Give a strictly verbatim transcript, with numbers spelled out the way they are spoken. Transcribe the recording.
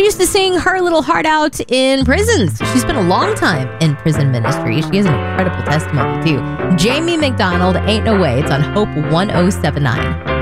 used to sing her little heart out in prisons. She spent a long time in prison ministry. She has an incredible testimony, too. Jamie McDonald, Ain't No Way. It's on Hope one oh seven nine.